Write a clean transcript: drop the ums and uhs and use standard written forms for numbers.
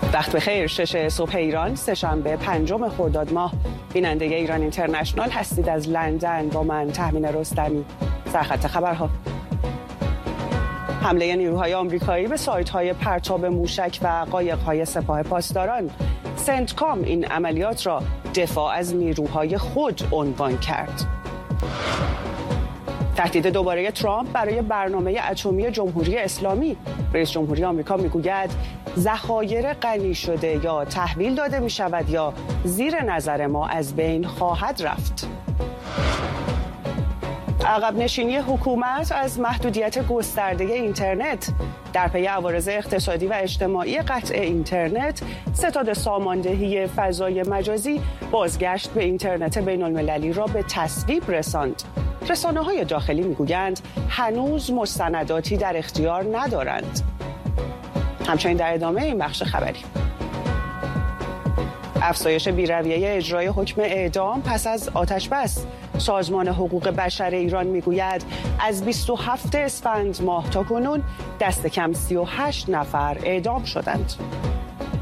وقت بخیر. 6 صبح ایران، سه‌شنبه 5 خرداد ماه. بیننده ایران اینترنشنال هستید از لندن با من تهمین رستمی. سرخط خبرها: حمله نیروهای آمریکایی به سایت‌های پرتاب موشک و قایق‌های سپاه پاسداران. سنتکام این عملیات را دفاع از نیروهای خود عنوان کرد. تهدید دوباره ترامپ برای برنامه اتمی جمهوری اسلامی. رئیس جمهوری آمریکا میگوید ذخایر غنی شده یا تحویل داده می شود یا زیر نظر ما از بین خواهد رفت. عقب نشینی حکومت از محدودیت گسترده اینترنت. در پی عوارض اقتصادی و اجتماعی قطع اینترنت، ستاد ساماندهی فضای مجازی بازگشت به اینترنت بین المللی را به تصویب رساند. رسانه‌های داخلی میگویند هنوز مستنداتی در اختیار ندارند. همچنین در ادامه این بخش خبری: افزایش بی‌رویه اجرای حکم اعدام پس از آتش‌بس. سازمان حقوق بشر ایران میگوید از 27 اسفند ماه تا کنون دست کم 38 نفر اعدام شدند.